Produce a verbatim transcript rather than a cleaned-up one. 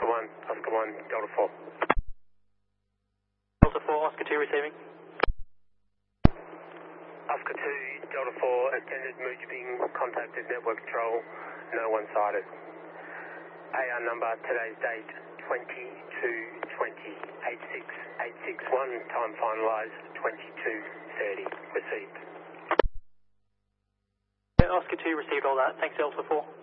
Oscar one, Oscar one, Delta four. Delta four, Oscar two receiving. Oscar two, Delta four, attended Mujibing, contacted network control, no one sighted. A R number, today's date, twenty-two twenty, eight six eight six one, time finalised, twenty-two thirty, received. Yeah, Oscar two received all that, thanks Delta four.